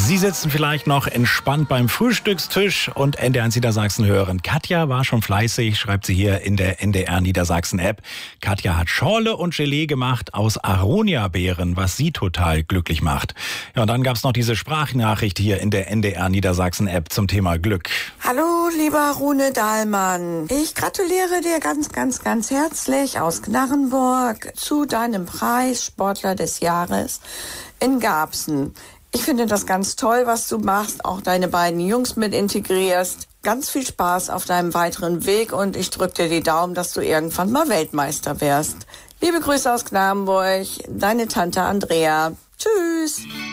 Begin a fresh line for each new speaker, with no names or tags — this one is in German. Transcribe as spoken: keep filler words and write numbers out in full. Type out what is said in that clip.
Sie sitzen vielleicht noch entspannt beim Frühstückstisch und N D R Niedersachsen hören. Katja war schon fleißig, schreibt sie hier in der N D R Niedersachsen App. Katja hat Schorle und Gelee gemacht aus Aronia-Beeren, was sie total glücklich macht. Ja, und dann gab's noch diese Sprachnachricht hier in der N D R Niedersachsen App zum Thema Glück.
Hallo, lieber Rune Dahlmann. Ich gratuliere dir ganz, ganz, ganz herzlich aus Knarrenburg zu deinem Preis Sportler des Jahres in Garbsen. Ich finde das ganz toll, was du machst, auch deine beiden Jungs mit integrierst. Ganz viel Spaß auf deinem weiteren Weg und ich drücke dir die Daumen, dass du irgendwann mal Weltmeister wirst. Liebe Grüße aus Knarrenburg, deine Tante Andrea. Tschüss.